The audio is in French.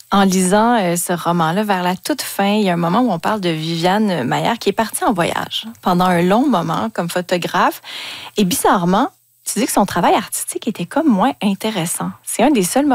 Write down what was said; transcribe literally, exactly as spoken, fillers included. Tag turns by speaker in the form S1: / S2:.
S1: En lisant euh, ce roman-là, vers la toute fin, il y a un moment où on parle de Viviane Maillard qui est partie en voyage pendant un long moment comme photographe. Et bizarrement, tu dis que son travail artistique était comme moins intéressant. C'est un des seuls